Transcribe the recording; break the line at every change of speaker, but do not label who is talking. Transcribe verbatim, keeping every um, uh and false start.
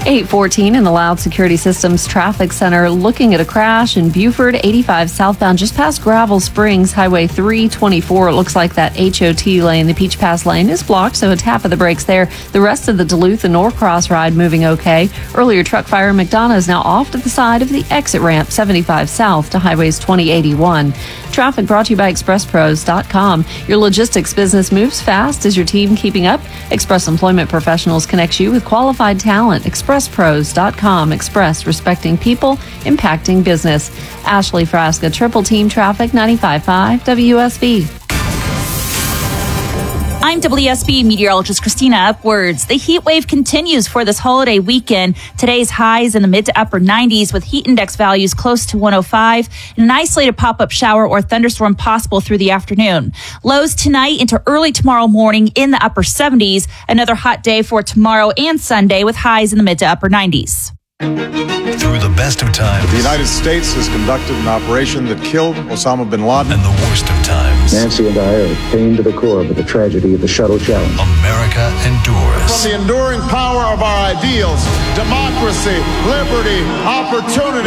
eight fourteen in the Loud Security Systems Traffic Center, looking at a crash in Buford, eighty-five southbound, just past Gravel Springs, Highway three twenty-four. It looks like that H O T lane, the Peach Pass lane, is blocked, so a tap of the brakes there. The rest of the Duluth and Norcross ride moving okay. Earlier truck fire in McDonough is now off to the side of the exit ramp, seventy-five south to Highways twenty eighty-one. Traffic brought to you by express pros dot com. Your logistics business moves fast. Is your team keeping up? Express Employment Professionals connects you with qualified talent. express pros dot com. Express, respecting people, impacting business. Ashley Frasca, Triple Team Traffic, ninety-five point five W S B.
I'm W S B meteorologist Christina Upwards. The heat wave continues for this holiday weekend. Today's highs in the mid to upper nineties with heat index values close to one oh five and an isolated pop-up shower or thunderstorm possible through the afternoon. Lows tonight into early tomorrow morning in the upper seventies. Another hot day for tomorrow and Sunday with highs in the mid to upper nineties.
Through the best of times,
the United States has conducted an operation that killed Osama bin Laden.
And the worst of times,
Nancy and I are pained to the core by the tragedy of the shuttle challenge.
America endures.
From the enduring power of our ideals, democracy, liberty, opportunity.